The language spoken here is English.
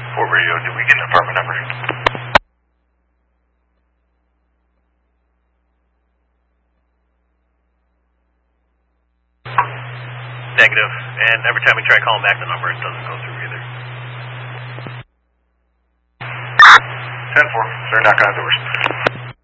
Fort Radio, did we get an apartment number? Negative. And every time we try calling back the number, it doesn't go through either. 10-4, start knocking on doors.